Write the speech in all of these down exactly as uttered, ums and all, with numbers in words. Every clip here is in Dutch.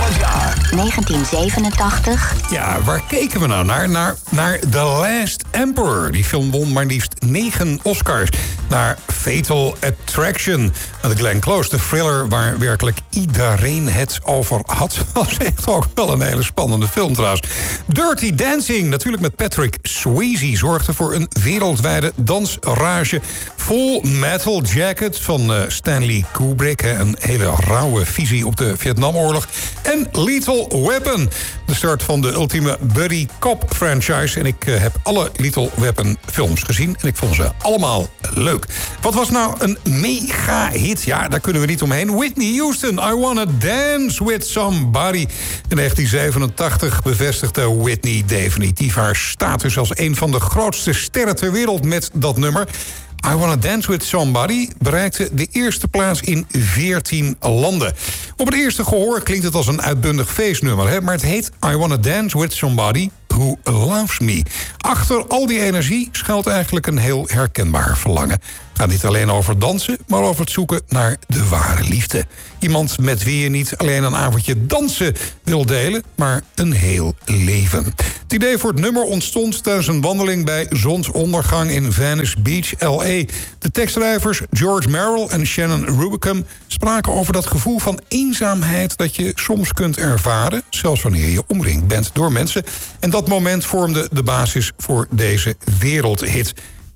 jaar. negentien zevenentachtig. Ja, waar keken we nou naar? Naar, naar The Last Emperor. Die film won maar liefst negen Oscars. Naar Fatal Attraction. Met Glenn Close, de thriller waar werkelijk iedereen het over had. Was echt ook wel een hele spannende film trouwens. Dirty Dancing, natuurlijk met Patrick Swayze, zorgde voor een wereldwijde dansrage. Full Metal Jacket van uh, Stanley Kubrick. Hè, een hele rauwe visie op de Vietnamoorlog. En Lethal Weapon, de start van de ultieme buddy cop franchise. En ik uh, heb alle Lethal Weapon films gezien. En ik vond ze allemaal leuk. Wat was nou een mega hit? Ja, daar kunnen we niet omheen. Whitney Houston, I Wanna Dance With Somebody. In negentien zevenentachtig bevestigde Whitney definitief haar status als een van de grootste sterren ter wereld met dat nummer. I Wanna Dance With Somebody bereikte de eerste plaats in veertien landen. Op het eerste gehoor klinkt het als een uitbundig feestnummer, hè? Maar het heet I Wanna Dance With Somebody Who Loves Me. Achter al die energie schuilt eigenlijk een heel herkenbaar verlangen. Het gaat niet alleen over dansen, maar over het zoeken naar de ware liefde. Iemand met wie je niet alleen een avondje dansen wil delen, maar een heel leven. Het idee voor het nummer ontstond tijdens een wandeling bij zonsondergang in Venice Beach, L A. De tekstschrijvers George Merrill en Shannon Rubicam spraken over dat gevoel van eenzaamheid dat je soms kunt ervaren, zelfs wanneer je omringd bent door mensen. En dat moment vormde de basis voor deze wereldhit.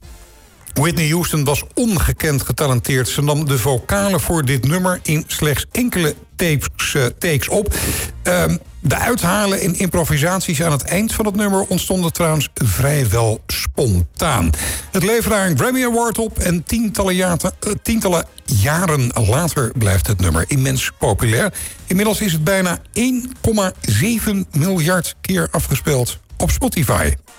Whitney Houston was ongekend getalenteerd. Ze nam de vocalen voor dit nummer in slechts enkele tapes, uh, takes op. Uh, de uithalen en improvisaties aan het eind van het nummer ontstonden trouwens vrijwel spontaan. Het leverde haar een Grammy Award op en tientallen, jata, uh, tientallen jaren later blijft het nummer immens populair. Inmiddels is het bijna één komma zeven miljard keer afgespeeld op Spotify.